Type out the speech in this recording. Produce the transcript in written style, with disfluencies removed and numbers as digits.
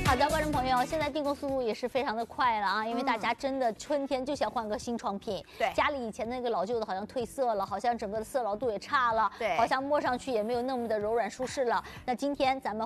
好的，观众朋友，现在订购速度也是非常的快了啊，因为大家真的春天就想换个新床品， 对， 家里以前那个老旧的好像褪色了，好像整个的色牢度也差了， 对， 好像摸上去也没有那么的柔软舒适了。那今天咱们